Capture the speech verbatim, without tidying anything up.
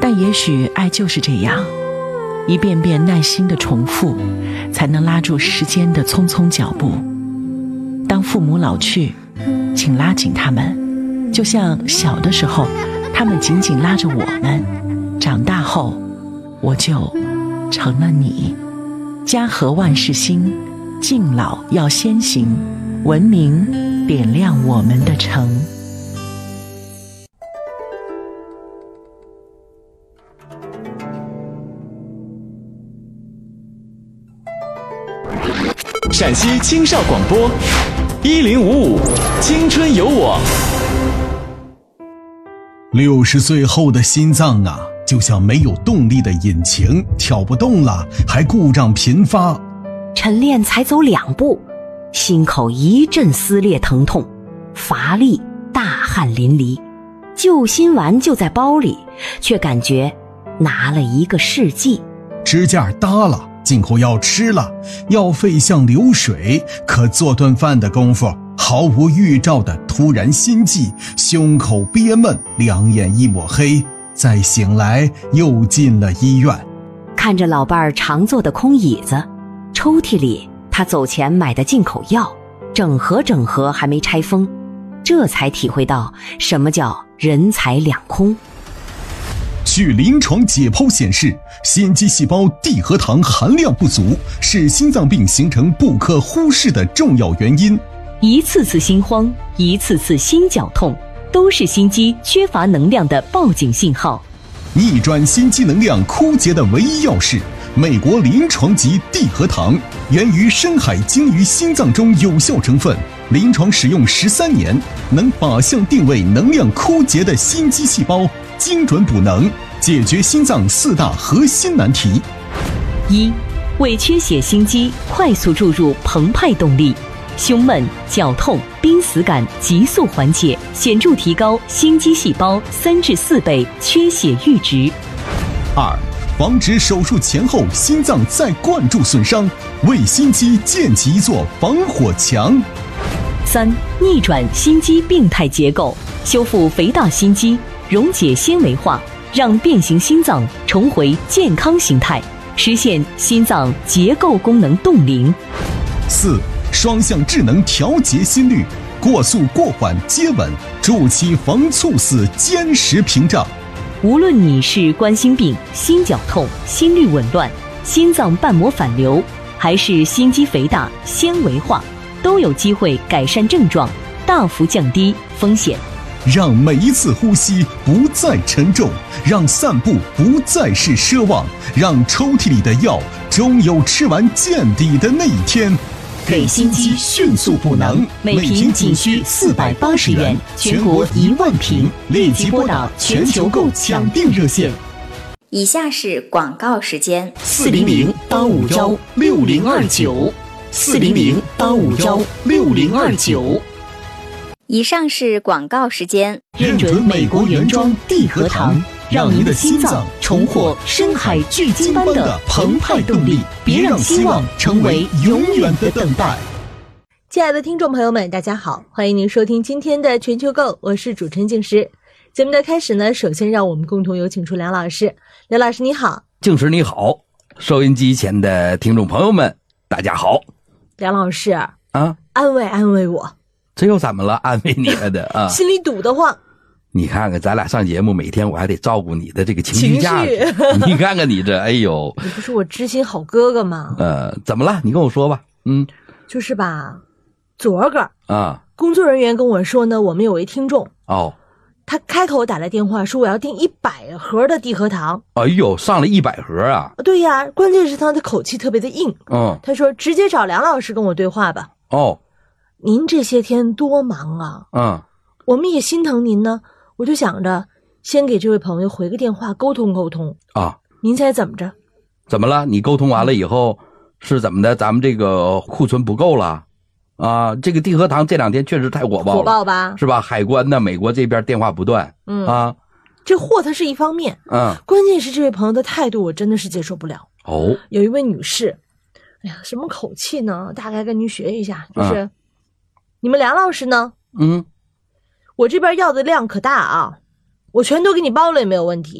但也许爱就是这样，一遍遍耐心的重复，才能拉住时间的匆匆脚步。当父母老去，请拉紧他们，就像小的时候他们紧紧拉着我们，长大后我就成了你。家和万事兴，敬老要先行，文明点亮我们的城。 陕西青少广播一零五五青春有我。 六十岁后的心脏啊，就像没有动力的引擎，跳不动了，还故障频发。 晨练才走两步，心口一阵撕裂疼痛，乏力，大汗淋漓。救心丸就在包里，却感觉拿了一个世纪。 支架搭了，进口药吃了，药费像流水，可做顿饭的功夫，毫无预兆的突然心悸，胸口憋闷，两眼一抹黑，再醒来又进了医院。 看着老伴儿常坐的空椅子，抽屉里他走前买的进口药，整盒整盒还没拆封，这才体会到什么叫人财两空。 据临床解剖显示，心肌细胞地核糖含量不足是心脏病形成不可忽视的重要原因。 一次次心慌，一次次心绞痛，都是心肌缺乏能量的报警信号。 逆转心肌能量枯竭的唯一药是美国临床级地核糖，源于深海鲸鱼心脏中有效成分，临床使用十三年，能靶向定位能量枯竭的心肌细胞，精准补能，解决心脏四大核心难题。 一、为缺血心肌快速注入澎湃动力，胸闷、绞痛、濒死感急速缓解，显著提高心肌细胞三至四倍缺血阈值。 二、防止手术前后心脏再灌注损伤，为心肌建起一座防火墙。 三、逆转心肌病态结构，修复肥大心肌，溶解纤维化，让变形心脏重回健康形态，实现心脏结构功能冻龄。 四、双向智能调节心率，过速过缓接稳，筑起防猝死坚实屏障。 无论你是冠心病、心绞痛、心律紊乱、心脏瓣膜反流，还是心肌肥大、纤维化，都有机会改善症状，大幅降低风险。 让每一次呼吸不再沉重，让散步不再是奢望，让抽屉里的药终有吃完见底的那一天。 给心肌迅速补能，每瓶仅需四百八十元，全国一万瓶，立即拨打全球购抢订热线。 以下是广告时间： 四零零八五幺六零二九，四零零八五幺六零二九。 以上是广告时间。 认准美国原装地核糖，让您的心脏重获深海巨鲸般的澎湃动力，别让希望成为永远的等待。 亲爱的听众朋友们，大家好，欢迎您收听今天的全球购，我是主持人静时。节目的开始呢，首先让我们共同有请出梁老师。梁老师你好。 静时你好，收音机前的听众朋友们大家好。 梁老师啊，安慰安慰我。 这又怎么了？安慰你了的啊？ 心里堵得慌。 你看看咱俩上节目，每天我还得照顾你的这个情绪价值。你看看你这，哎呦， 你不是我知心好哥哥吗？ 呃，怎么了？你跟我说吧。嗯， 就是吧，昨个啊， 工作人员跟我说呢，我们有位听众哦， 他开口打来电话说我要订一百盒的地核糖。 哎呦，上了一百盒啊！ 对呀，关键是他的口气特别的硬。 嗯， 他说直接找梁老师跟我对话吧。 哦， 您这些天多忙啊。 嗯， 我们也心疼您呢。我就想着先给这位朋友回个电话沟通沟通啊。 您猜怎么着？ 怎么了？你沟通完了以后是怎么的？咱们这个库存不够了啊？这个地核糖这两天确实太火爆了， 火爆吧？ 是吧？海关呢，美国这边电话不断。嗯啊， 这货它是一方面， 嗯， 关键是这位朋友的态度我真的是接受不了。 哦， 有一位女士，哎呀，什么口气呢？大概跟您学一下，就是、嗯、你们梁老师呢？ 嗯。 我这边要的量可大啊，我全都给你包了也没有问题。